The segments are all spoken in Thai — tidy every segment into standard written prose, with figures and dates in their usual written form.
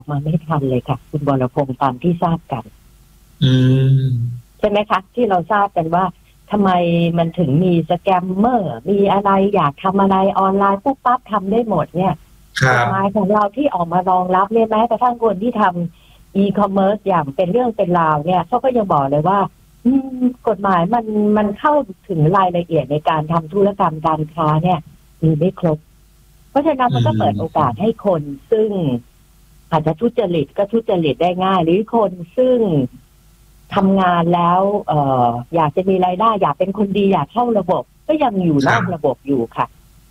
มาไม่ทันเลยค่ะคุณบรพงษ์ตามที่ทราบกันอืมใช่ไหมคะที่เราทราบกันว่าทำไมมันถึงมีสแกมเมอร์มีอะไรอยากทำอะไรออนไลน์ปุ๊บปั๊บทำได้หมดเนี่ยกฎหมายของเราที่ออกมารองรับเนี่ยแม้กระทั่งคนที่ทำอีคอมเมิร์ซอย่างเป็นเรื่องเป็นราวเนี่ยเขาก็ยังบอกเลยว่ากฎหมายมันเข้าถึงรายละเอียดในการทำธุรกรรมการค้าเนี่ยมีไม่ครบเพราะฉะนั้นมันก็เปิดโอกาสให้คนซึ่งอาจจะทุจริตก็ทุจริตได้ง่ายหรือคนซึ่งทำงานแล้วอยากจะมีรายได้อยากเป็นคนดีอยากเข้าระบบก็ยังอยู่นอกระบบอยู่ค่ะ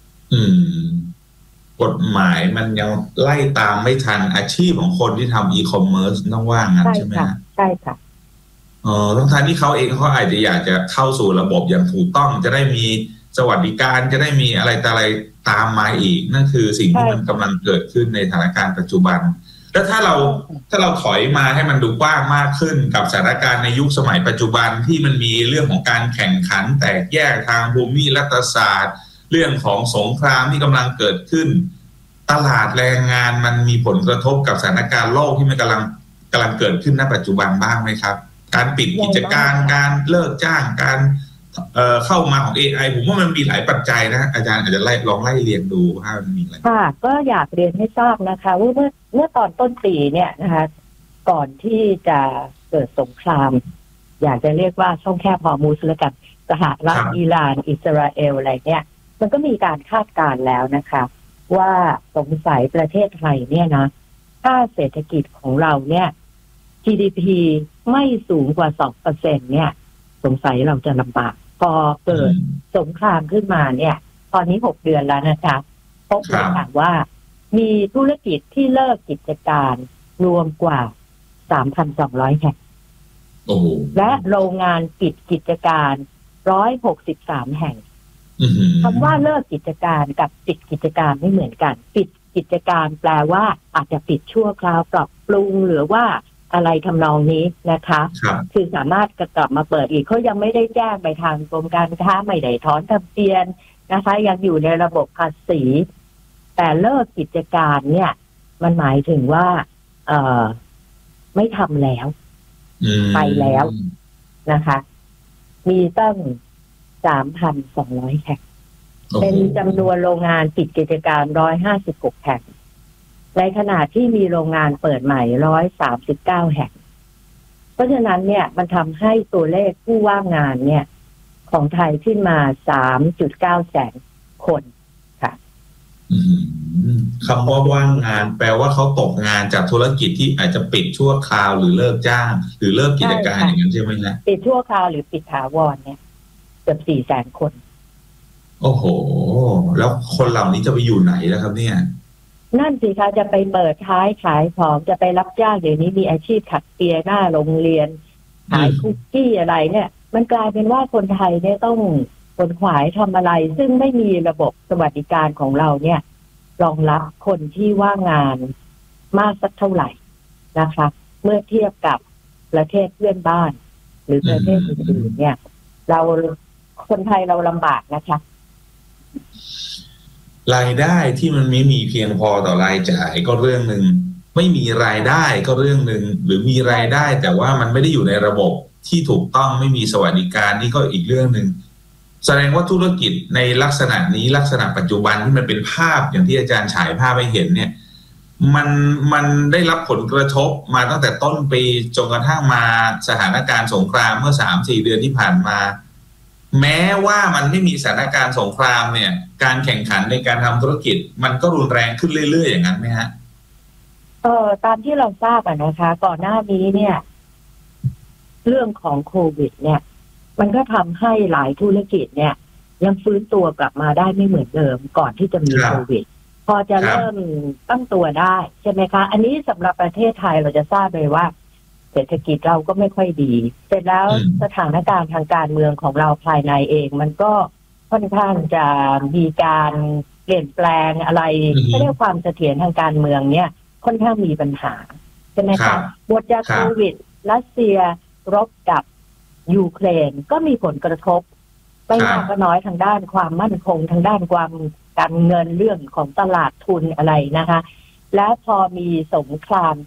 กฎหมายมันยังไล่ตามไม่ทันอาชีพของคนที่ทำอีคอมเมิร์ซต้องว่างั้นใช่ไหมใช่ค่ะทั้งที่เขาเองเขาอาจจะอยากจะเข้าสู่ระบบอย่างถูกต้องจะได้มีสวัสดิการจะได้มีอะไรแต่อะไรตามมาอีกนั่นคือสิ่งที่มันกำลังเกิดขึ้นในสถานการณ์ปัจจุบันแล้วถ้าเราถอยมาให้มันดูกว้างมากขึ้นกับสถานการณ์ในยุคสมัยปัจจุบันที่มันมีเรื่องของการแข่งขันแตกแยกทางภูมิรัฐศาสตร์เรื่องของสงครามที่กำลังเกิดขึ้นตลาดแรงงานมันมีผลกระทบกับสถานการณ์โลกที่มันกำลังเกิดขึ้นณปัจจุบันบ้างไหมครับการปิดกิจการการเลิกจ้างการเข้ามาของ AI ผมว่ามันมีหลายปัจจัยนะอาจารย์อาจจะลองไล่เรียงดูว่ามันมีอะไรค่ะก็อยากเรียนให้ทราบนะคะว่าเมื่อตอนต้นปีเนี่ยนะคะก่อนที่จะเกิดสงครามอยากจะเรียกว่าช่องแคบฮอร์มุซแล้วกันสหรัฐอิหร่านอิสราเอลอะไรเนี่ยมันก็มีการคาดการณ์แล้วนะคะว่าสงสัยประเทศไทยเนี่ยนะถ้าเศรษฐกิจของเราเนี่ย GDP ไม่สูงกว่า 2% เนี่ยสงสัยเราจะลำบากพอเกิดสงครามขึ้นมาเนี่ยตอนนี้6 เดือนแล้วนะคะพบเลยค่ะว่ามีธุรกิจที่เลิกกิจการรวมกว่า 3,200 แห่งและโรงงานปิดกิจการ163 แห่งคำว่าเลิกกิจการกับปิดกิจการไม่เหมือนกันปิดกิจการแปลว่าอาจจะปิดชั่วคราวปรับปรุงหรือว่าอะไรทำนองนี้นะคะคือสามารถกลับมาเปิดอีกเขายังไม่ได้แจ้งไปทางกรมการค้าไม่ได้ถอนทะเบียนนะคะยังอยู่ในระบบภาษีแต่เลิกกิจการเนี่ยมันหมายถึงว่าไม่ทำแล้วไปแล้วนะคะมีตั้ง 3,200 แห่งเป็นจำนวนโรงงานปิดกิจการ156 แห่งในขณะที่มีโรงงานเปิดใหม่139 แห่งเพราะฉะนั้นเนี่ยมันทำให้ตัวเลขผู้ว่างงานเนี่ยของไทยขึ้นมา 3.9 แสนคนค่ะคำว่าว่างงานแปลว่าเขาตกงานจากธุรกิจที่อาจจะปิดชั่วคราวหรือเลิกจ้างหรือเลิกกิจการอย่างนั้นใช่ไหมนะปิดชั่วคราวหรือปิดถาวรเนี่ยเกือบ 4 แสนคนโอ้โหแล้วคนเหล่านี้จะไปอยู่ไหนแล้วครับเนี่ยนั่นสิคะจะไปเปิดท้ายขายของจะไปรับจ้างเดี๋ยวนี้มีอาชีพขัดเปียหน้าโรงเรียนขายคุกกี้อะไรเนี่ยมันกลายเป็นว่าคนไทยเนี่ยต้องขนขวายทำอะไรซึ่งไม่มีระบบสวัสดิการของเราเนี่ยรองรับคนที่ว่างงานมากสักเท่าไหร่นะคะเมื่อเทียบกับประเทศเพื่อนบ้านหรือประเทศอื่นๆเนี่ยเราคนไทยเราลำบากนะคะรายได้ที่มันไม่มีเพียงพอต่อรายจ่ายก็เรื่องหนึ่งไม่มีรายได้ก็เรื่องหนึ่งหรือมีรายได้แต่ว่ามันไม่ได้อยู่ในระบบที่ถูกต้องไม่มีสวัสดิการนี่ก็อีกเรื่องหนึ่งแสดงว่าธุรกิจในลักษณะนี้ลักษณะปัจจุบันที่มันเป็นภาพอย่างที่อาจารย์ฉายภาพให้เห็นเนี่ยมันได้รับผลกระทบมาตั้งแต่ต้นปีจนกระทั่งมาสถานการณ์สงครามเมื่อ 3-4 เดือนที่ผ่านมาแม้ว่ามันไม่มีสถานการณ์สงครามเนี่ยการแข่งขันในการทำธุรกิจมันก็รุนแรงขึ้นเรื่อยๆอย่างนั้นไหมฮะตามที่เราทราบนะคะก่อนหน้านี้เนี่ยเรื่องของโควิดเนี่ยมันก็ทำให้หลายธุรกิจเนี่ยยังฟื้นตัวกลับมาได้ไม่เหมือนเดิมก่อนที่จะมีโควิดพอจะเริ่มตั้งตัวได้ใช่ไหมคะอันนี้สำหรับประเทศไทยเราจะทราบเลยว่าเศรษฐกิจเราก็ไม่ค่อยดีเสร็จแล้วสถานการณ์ทางการเมืองของเราภายในเองมันก็ค่อนข้างจะมีการเปลี่ยนแปลงอะไรไม่ได้ความเสถียรทางการเมืองเนี่ยค่อนข้างมีปัญหาใช่ไหมคะบทจากโควิดรัสเซียรบกับยูเครนก็มีผลกระทบไม่มากก็น้อยทางด้านความมั่นคงทางด้านความการเงินเรื่องของตลาดทุนอะไรนะคะแล้วพอมีสงคราม